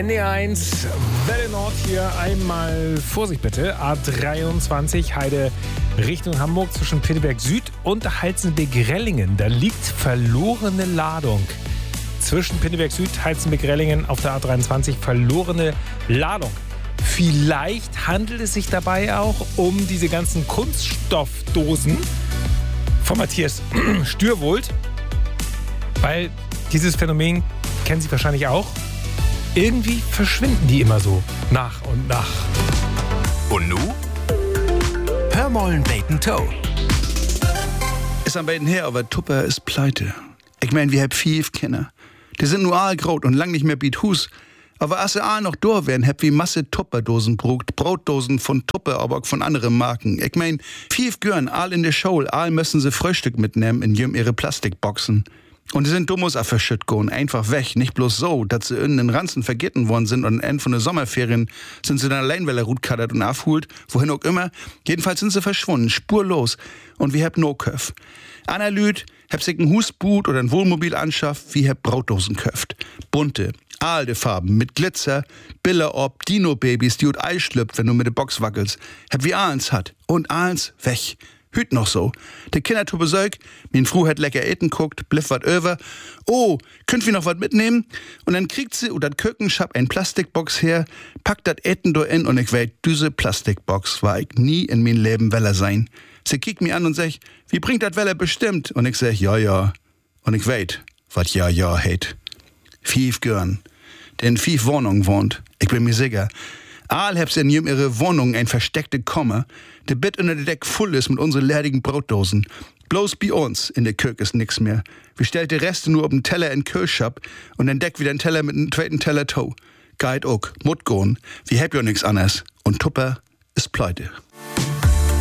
NDR1, Welle Nord hier. Einmal Vorsicht bitte. A23 Heide Richtung Hamburg zwischen Pinneberg Süd und Heizenberg-Rellingen. Da liegt verlorene Ladung. Zwischen Pinneberg Süd, Heizenberg-Rellingen auf der A23 verlorene Ladung. Vielleicht handelt es sich dabei auch um diese ganzen Kunststoffdosen von Matthias Stürwold. Weil dieses Phänomen kennen Sie wahrscheinlich auch. Irgendwie verschwinden die immer so nach und nach. Und nu? Hör mal ein Bacon Toe. Ist am beiden her, aber Tupper ist pleite. Ich mein, wir hab 5 Kinder. Die sind nur aalgrot und lang nicht mehr biet Hus. Aber als sie noch da wären, hab wie Masse Tupperdosen brugt. Brotdosen von Tupper, aber auch von anderen Marken. Ich mein, 5 Gören, all in der Show, all müssen sie Frühstück mitnehmen in ihre Plastikboxen. Und die sind dummus auf verschütt gehen, einfach weg. Nicht bloß so, dass sie in den Ranzen vergessen worden sind und am Ende von den Sommerferien sind sie dann allein, weil er rutkaddert und aufholt, wohin auch immer. Jedenfalls sind sie verschwunden, spurlos. Und wir hab no Köf. Anna Lüd, hab sich ein Husboot oder ein Wohnmobil anschafft, wie hab Brotdosen köft. Bunte, alte Farben mit Glitzer, Biller ob, Dino-Babys, die ut Ei schlüpft, wenn du mit der Box wackelst. Hab wie Ahlens hat. Und Ahlens weg. Hüt noch so. Der Kinder tu Besuch, min Fru hat lecker eten guckt, bliff wat over. Oh, könnt wir noch wat mitnehmen? Und dann kriegt sie oder Kökenschab ein Plastikbox her, packt dat Eten do in und ich weet, diese Plastikbox war ich nie in mein Leben Weller sein. Sie kickt mich an und sagt, wie bringt dat Weller bestimmt? Und ich sag, ja. Und ich weet, wat ja heit. 5 Görn, der in 5 Wohnungen wohnt. Ich bin mir sicher. Aal hab's in ihre Wohnung ein versteckte Komme, der Bett unter der Deck voll ist mit unseren leerigen Brotdosen. Bloß bei uns in der Kirche ist nix mehr. Wir stellt die Reste nur auf den Teller in Kirchschab und dann deckt wieder ein Teller mit einem zweiten Teller Tau. Geht auch, mut goen. Wir hab ja nix anderes. Und Tupper ist pleite.